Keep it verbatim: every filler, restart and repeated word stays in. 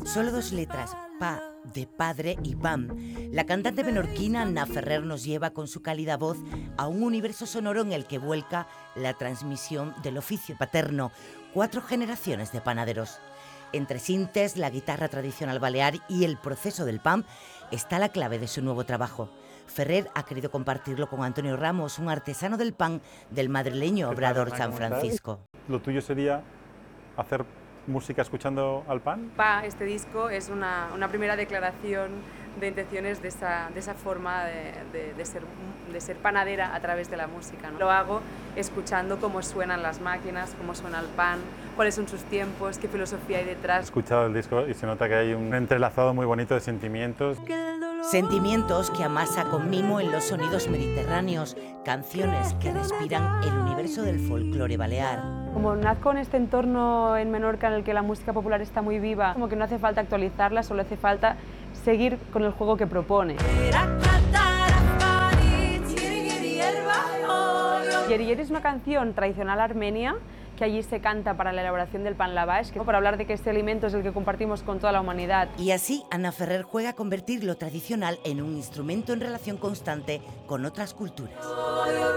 Solo dos letras, pa, de padre y pam. La cantante menorquina Ana Ferrer nos lleva con su cálida voz a un universo sonoro en el que vuelca la transmisión del oficio paterno. Cuatro generaciones de panaderos. Entre sintes, la guitarra tradicional balear y el proceso del pan está la clave de su nuevo trabajo. Ferrer ha querido compartirlo con Antonio Ramos, un artesano del pan del madrileño Obrador San Francisco. ¿Lo tuyo sería hacer música escuchando al pan? Pa, este disco es una, una primera declaración de intenciones de esa, de esa forma de, de, de, ser, de ser panadera a través de la música, ¿no? Lo hago escuchando cómo suenan las máquinas, cómo suena el pan, cuáles son sus tiempos, qué filosofía hay detrás. He escuchado el disco y se nota que hay un entrelazado muy bonito de sentimientos. Sentimientos que amasa con mimo en los sonidos mediterráneos, canciones que respiran el universo del folclore balear. Como nazco en este entorno en Menorca en el que la música popular está muy viva, como que no hace falta actualizarla, solo hace falta seguir con el juego que propone. Yeri Yeri es una canción tradicional armenia que allí se canta para la elaboración del pan lavash, para hablar de que este alimento es el que compartimos con toda la humanidad. Y así Ana Ferrer juega a convertir lo tradicional en un instrumento en relación constante con otras culturas.